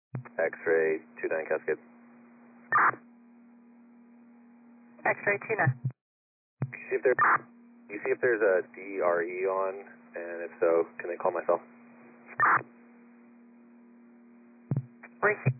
X-ray 29 Cascade. X-ray 29. You see if there's a DRE on, and if so, can they call myself? Racing.